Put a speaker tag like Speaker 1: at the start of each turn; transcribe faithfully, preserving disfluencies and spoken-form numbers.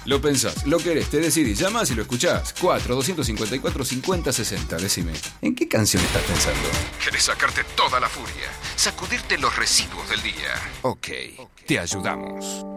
Speaker 1: Lo pensás, lo querés, te decidís, llamás y lo escuchás. cuatro, doscientos cincuenta y cuatro, cincuenta, sesenta. Decime, ¿en qué canción estás pensando? ¿Querés sacarte toda la furia? ¿Sacudirte los residuos del día? Ok, te ayudamos.